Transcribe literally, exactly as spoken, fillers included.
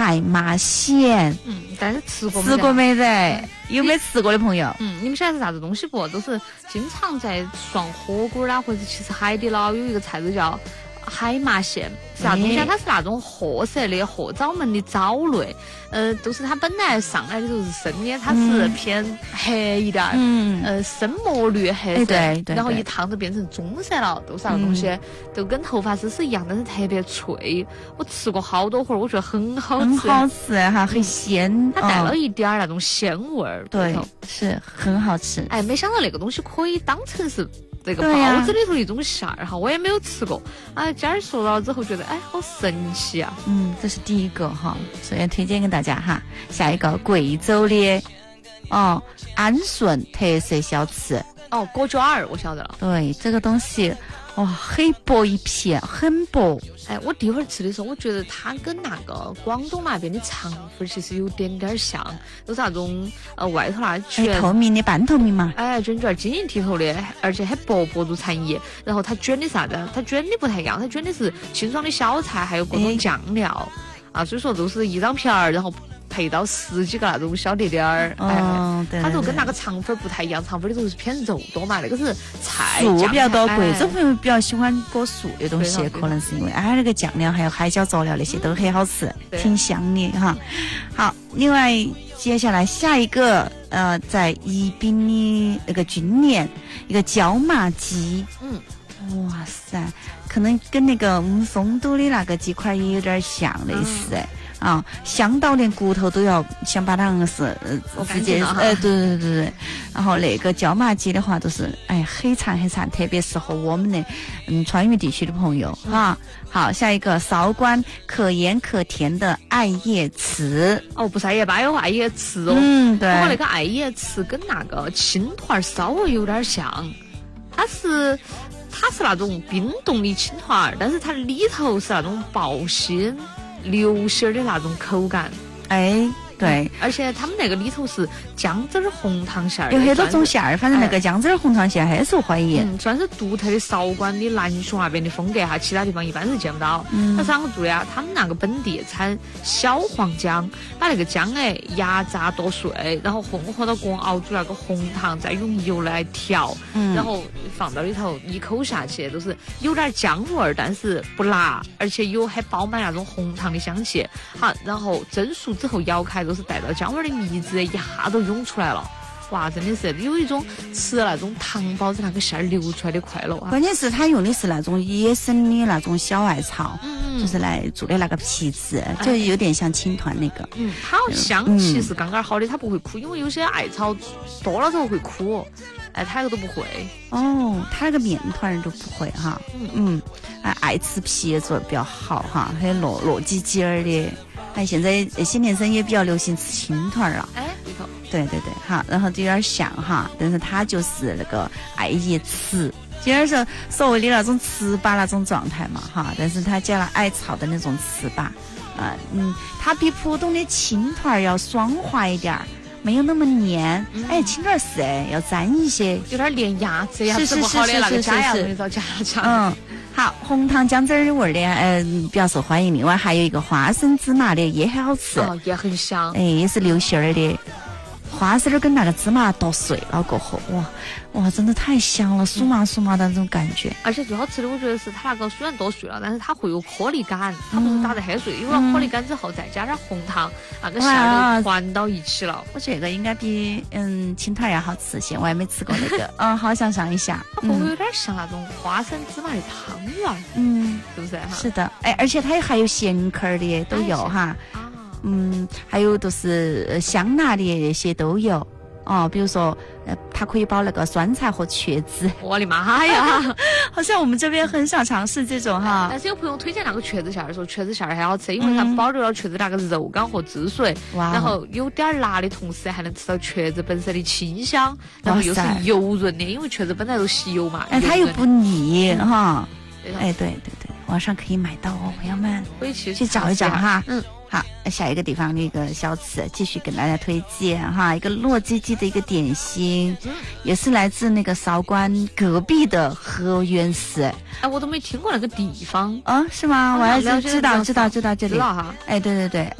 海麻线。 嗯，但是吃过没？ 吃过没得？有没吃过的朋友？ 嗯，你们晓得是啥子东西不？都是经常在涮火锅啦，或者其实海底捞有一个菜都叫海麻线，是啥东西啊？它是那种褐色的褐枣焖的藻类，呃，都是它本来上来的时候是生的，它是偏黑一点儿，嗯，呃，深墨绿黑色， 对对对， 然后一烫就变成棕色了，都是那个东西，嗯、都跟头发丝是一样，但是特别脆。我吃过好多回，我觉得很好吃， 很好吃哈，很鲜， 嗯、它带了一点儿那种鲜味儿， 对，是很好吃。 哎，没想到那个东西可以当成是。这个包子里头一种馅儿哈，我也没有吃过。啊，今儿说到之后觉得，哎，好神奇啊！ 嗯，这是第一个哈，所以推荐给大家哈。下一个贵州的哦，安顺特色小吃哦，果卷儿我晓得了。 对，这个东西哇，很薄一片，很薄。 哎，我第一会儿吃的时候，我觉得它跟那个广东那边的肠粉其实有点点像，都是那种呃外头那卷、 哎、透明的半透明嘛， 哎，卷卷晶莹剔透的，而且很薄薄如蝉翼。然后它卷的啥子？它卷的不太一样，它卷的是清爽的小菜，还有各种酱料、哎、啊，所以说都是一张皮儿，然后配到十几个那种小碟碟儿，哎， 哦、对对对， 它就跟那个肠粉不太一样，肠粉里头是偏肉多嘛，那个是菜素比较多，贵州哎、 朋友比较喜欢裹素的东西，可能是因为哎那个酱料还有海椒佐料那些都很好吃，挺香的哈。好，另外接下来下一个呃，在宜宾的那个军连一个椒麻鸡， 嗯， 哇塞，可能跟那个我们丰都的那个鸡块也有点像类似哎。嗯啊，香到连骨头都要想把它是呃直接呃对对对对，然后那个椒麻鸡的话都是哎很长很长，特别适合我们的嗯川渝地区的朋友啊。好，下一个韶关可盐可甜的艾叶糍哦，不是艾叶粑，有艾叶糍哦。 嗯，对。 不过那个艾叶糍跟那个青团稍微有点像，它是它是那种冰冻的青团，但是它里头是那种爆心。流心的那种口感， 哎，对、嗯， 而且他们那个里头是姜汁红糖馅儿， 有很多种馅儿，反正那个姜汁红糖馅很受欢迎， 嗯，算是独特的韶关的南雄那边的风格哈，其他地方一般是见不到。 嗯， 他是啷个做的啊？他们那个本地产小黄姜，把那个姜哎压榨剁碎，然后混合到锅熬煮那个红糖，再用油来调，嗯，然后放到里头，一口下去都是有点姜味儿，但是不辣，而且有还包满那种红糖的香气。好，然后蒸熟之后咬开，都是带到姜味儿的蜜汁一下都涌出来了。哇，真的是有一种吃那种糖包子那个馅儿流出来的快乐啊！ 关键是他用的是那种野生的那种小艾草， 嗯， 就是来做的那个皮子，就有点像青团那个。 嗯，它香气是刚刚好的，它不会苦，因为有些艾草多了之后会苦。哎，它那个都不会。 哦，它那个面团都不会哈。嗯嗯，哎，爱吃皮做的比较好哈，还有糯糯叽叽儿的。哎，现在新年生也比较流行吃青团了。 哎，里头。 对对对，好，然后就有点像哈，但是它就是那个艾叶糍，就是说所谓的那种糍粑那种状态嘛哈，但是它加了艾草的那种糍粑，啊嗯，它比普通的青团要爽滑一点儿。没有那么黏，嗯、哎，青团是哎，要粘一些， 有点连牙齿牙齿不好的那个假牙，你找家长。 嗯，好，红糖姜汁儿味儿的，呃，比较受欢迎。另外还有一个花生芝麻的也很好吃， 哦，也很香， 哎，也是流心儿的。花生儿跟那个芝麻剁碎了过后，哇哇，真的太香了，酥麻酥麻的那种感觉。 而且最好吃的，我觉得是它那个虽然剁碎了，但是它会有颗粒感，它不是打得很碎，有了颗粒感之后再加点红糖，那个馅儿就团到一起了。 我觉得应该比嗯青团要好吃些，我还没吃过那个，嗯，好想尝一下。 它会不会有点像那种花生芝麻的汤圆？ 嗯， 是不是？ 是的，哎，而且它还有咸口儿的都有哈。嗯，还有都是香辣的那些都有哦，比如说，呃，它可以包那个酸菜和茄子。 我的妈呀！ 好像我们这边很少尝试这种哈。 但是有朋友推荐那个茄子馅儿，说茄子馅儿还好吃，因为它保留了茄子那个肉感和汁水，嗯、然后有点辣的同时还能吃到茄子本身的清香，然后又是油润的，因为茄子本来都吸油嘛。 哎，它又不腻、嗯、哈。哎，对对对，网上可以买到哦，朋友们可以去去找一找哈。 嗯。 好，下一个地方的一个小吃，继续跟大家推荐哈，一个糯叽叽的一个点心，嗯、也是来自那个韶关隔壁的河源市。 哎，我都没听过那个地方啊，是吗？我还是知道知道知道这里。 知道哈。 哎，对对对。